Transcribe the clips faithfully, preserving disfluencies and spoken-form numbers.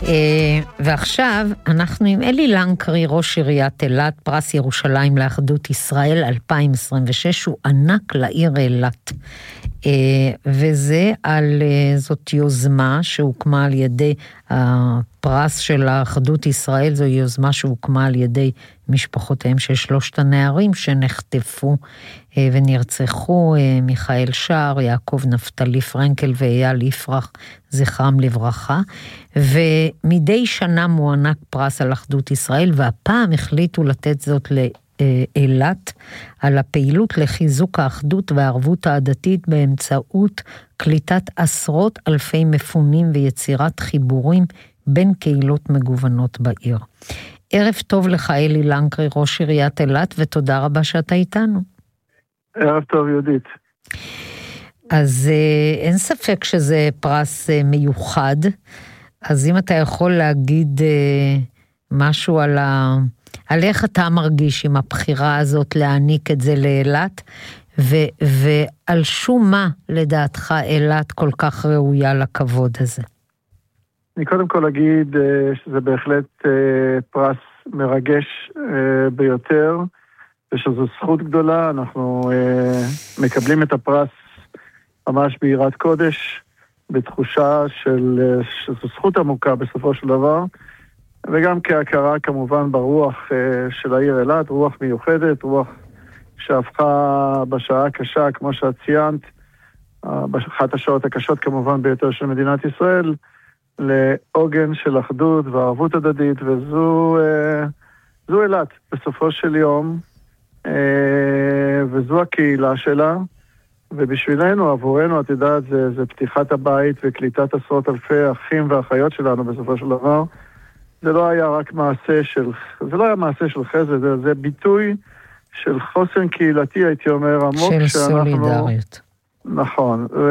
ועכשיו אנחנו עם אלי לנקרי, ראש עיריית אילת, פרס ירושלים לאחדות ישראל אלפיים עשרים ושש, הוא ענק לעיר אילת. וזה על, זאת יוזמה שהוקמה על ידי הפרס של האחדות ישראל, זו יוזמה שהוקמה על ידי משפחותיהם של שלושת הנערים שנחטפו ונרצחו, מיכאל שער, יעקב נפתלי פרנקל ואייל יפרח, זכרם לברכה, ומדי שנה מוענק פרס על אחדות ישראל, והפעם החליטו לתת זאת לאילת, על הפעילות לחיזוק האחדות והערבות העדתית באמצעות קליטת עשרות אלפי מפונים ויצירת חיבורים בין קהילות מגוונות בעיר. ערב טוב לך אלי לנקרי, ראש עיריית אילת, ותודה רבה שאתה איתנו. ערב טוב יהודית. אז אה, אין ספק שזה פרס אה, מיוחד, אז אם אתה יכול להגיד אה, משהו על, ה... על איך אתה מרגיש עם הבחירה הזאת להעניק את זה לאילת, ו... ועל שום מה לדעתך אילת כל כך ראויה לכבוד הזה? אני קודם כל אגיד אה, שזה בהחלט אה, פרס מרגש אה, ביותר, ושזו זכות גדולה. אנחנו אה, מקבלים את הפרס ממש ביראת קודש, בתחושה של, אה, שזו זכות עמוקה בסופו של דבר, וגם כהכרה כמובן ברוח אה, של העיר אילת, רוח מיוחדת, רוח שהפכה בשעה הקשה, כמו שאת ציינת, אה, באחת השעות הקשות כמובן ביותר של מדינת ישראל, לעוגן של אחדות וערבות הדדית, וזו אה, זו אילת בסופו של יום, אה, וזו הקהילה שלה, ובשבילנו, עבורנו, את יודעת, זה, זה פתיחת הבית וקליטת עשרות אלפי אחים ואחיות שלנו בסופו של דבר. זה לא היה רק מעשה של, זה לא היה מעשה של חסד, זה, זה ביטוי של חוסן קהילתי, הייתי אומר, עמוק. של שאנחנו, סולידריות. נכון. ו...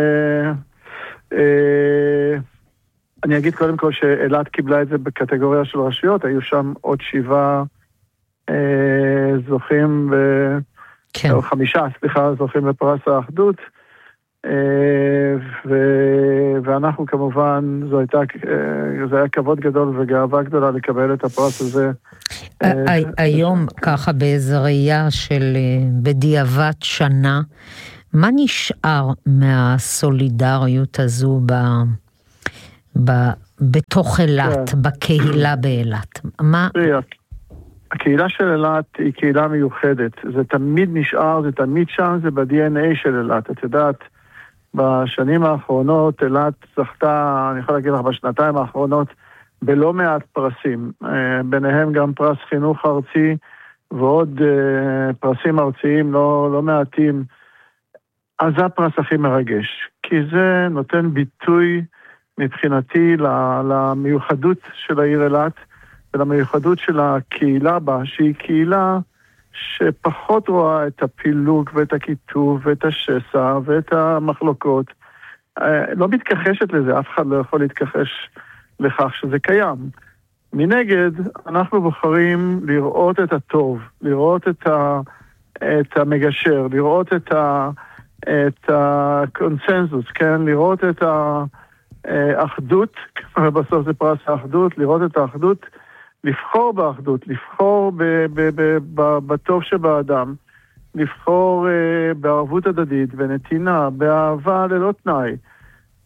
אה, אני אגיד קודם כל שאילת קיבלה את זה בקטגוריה של רשויות, היו שם עוד שבעה אה, זוכים, ב... כן. או חמישה, סליחה, זוכים בפרס האחדות, אה, ו... ואנחנו כמובן, זו הייתה, אה, זה היה כבוד גדול וגאווה גדולה לקבל את הפרס הזה. אה, היום ש... ככה באיזו ראייה של בדיעבד שנה, מה נשאר מהסולידריות הזו ב... ב... בתוך אילת, כן. בקהילה באילת? מה... הקהילה של אילת היא קהילה מיוחדת. זה תמיד נשאר, זה תמיד שם, זה ב-די אן איי של אילת. את יודעת, בשנים האחרונות אילת זכתה, אני יכול להגיד לך, בשנתיים האחרונות, בלא מעט פרסים. ביניהם גם פרס חינוך ארצי, ועוד פרסים ארציים לא, לא מעטים. אז זה הפרס הכי מרגש, כי זה נותן ביטוי מבחינתי למיוחדות של העיר אילת, ולמיוחדות של הקהילה בה, שהיא קהילה שפחות רואה את הפילוג ואת הכיתוב ואת השסע ואת המחלוקות. לא מתכחשת לזה, אף אחד לא יכול להתכחש לכך שזה קיים. מנגד, אנחנו בוחרים לראות את הטוב, לראות את, ה, את המגשר, לראות את, ה, את הקונסנזוס, כן? לראות את האחדות, ובסוף זה פרס האחדות, לראות את האחדות, לבחור באחדות, לבחור ב, ב, ב, ב, בטוב שבאדם, לבחור uh, בערבות הדדית, בנתינה, באהבה ללא תנאי. Uh,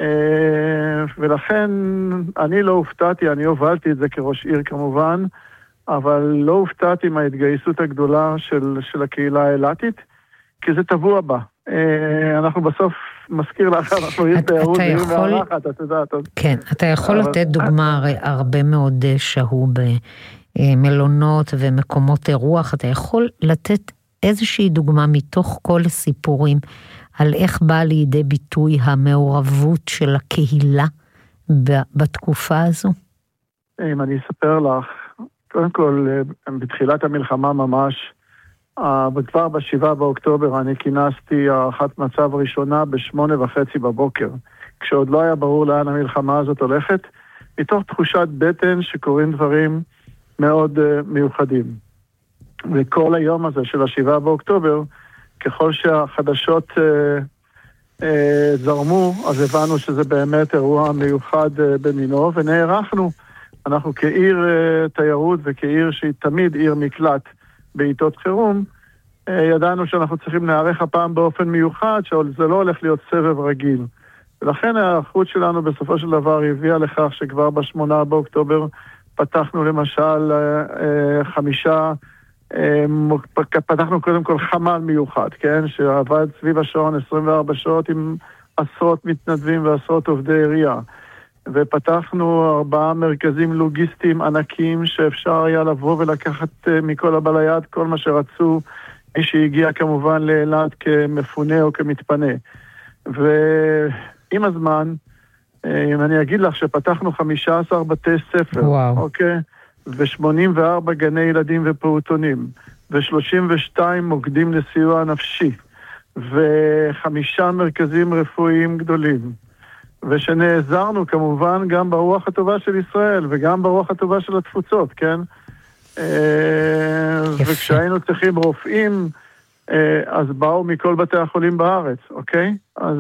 ולכן אני לא הופתעתי, אני הובלתי את זה כראש עיר כמובן, אבל לא הופתעתי מההתגייסות הגדולה של, של הקהילה האילתית, כי זה טבוע בה. Uh, אנחנו בסוף מזכיר לך, אנחנו עיר תיירות, עיר והלחת, את יודעת. כן, אתה יכול אבל... לתת דוגמה, הרי הרבה מאוד שהו במלונות ומקומות אירוח, אתה יכול לתת איזושהי דוגמה מתוך כל הסיפורים, על איך בא לידי ביטוי המעורבות של הקהילה בתקופה הזו? אם אני אספר לך, קודם כל, בתחילת המלחמה ממש, כבר בשבעה באוקטובר אני כינסתי הערכת מצב ראשונה בשמונה וחצי בבוקר, כשעוד לא היה ברור לאן המלחמה הזאת הולכת, מתוך תחושת בטן שקורים דברים מאוד uh, מיוחדים. וכל היום הזה של השבעה באוקטובר, ככל שהחדשות uh, זרמו, אז הבנו שזה באמת אירוע מיוחד במינו, ונערכנו. אנחנו כעיר תיירות וכעיר שהיא תמיד עיר מקלט בעיתות חירום, ידענו שאנחנו צריכים להיערך הפעם באופן מיוחד, שזה לא הולך להיות סבב רגיל. ולכן ההיערכות שלנו בסופו של דבר הביאה לכך שכבר בשמונה באוקטובר פתחנו למשל חמישה, פתחנו קודם כל חמ"ל מיוחד, כן? שעבד סביב השעון עשרים וארבע שעות עם עשרות מתנדבים ועשרות עובדי עירייה. ופתחנו ארבעה מרכזים לוגיסטיים ענקיים שאפשר היה לבוא ולקחת מכל הבא ליד כל מה שרצו, מי שהגיע כמובן לאילת כמפונה או כמתפנה. ועם הזמן, אם אני אגיד לך שפתחנו חמישה עשר בתי ספר, וואו. אוקיי? ו-שמונים וארבעה גני ילדים ופעוטונים, ו-שלושים ושתיים מוקדים לסיוע נפשי, וחמישה מרכזים רפואיים גדולים, ושנעזרנו כמובן גם ברוח הטובה של ישראל, וגם ברוח הטובה של התפוצות, כן? וכשהיינו צריכים רופאים, אז באו מכל בתי החולים בארץ, אוקיי? אז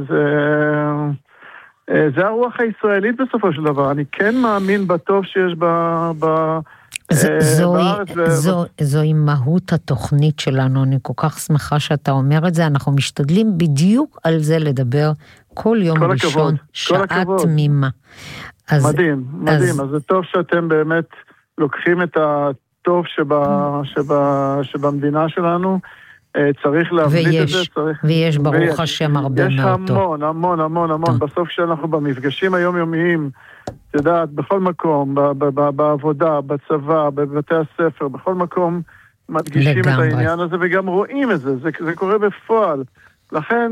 זה הרוח הישראלית בסופו של דבר. אני כן מאמין בטוב שיש בארץ. זוהי מהות התוכנית שלנו, אני כל כך שמחה שאתה אומר את זה, אנחנו משתדלים בדיוק על זה לדבר כל יום ראשון, שעה תמימה. מדהים, מדהים, אז זה טוב שאתם באמת לוקחים את הטוב שבמדינה שלנו, צריך להבליט את זה. ויש ברוך השם הרבה מאוד טוב. יש המון, המון, המון, המון, בסוף שאנחנו במפגשים היומיומיים, את יודעת, בכל מקום, בעבודה, בצבא, בבתי הספר, בכל מקום מדגישים את העניין הזה, וגם רואים את זה, זה קורה בפועל. לכן,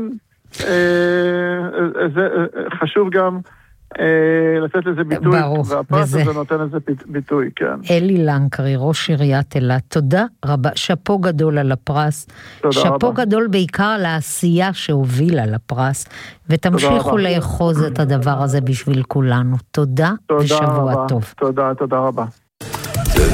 חשוב גם לתת לזה ביטוי, והפרס הזה נותן לזה ביטוי, כן. אלי לנקרי, ראש עיריית אילת, תודה רבה, שפו גדול על הפרס, שפו גדול בעיקר על העשייה שהובילה לפרס, ותמשיכו לאחוז את הדבר הזה בשביל כולנו. תודה ושבוע טוב. תודה, תודה רבה.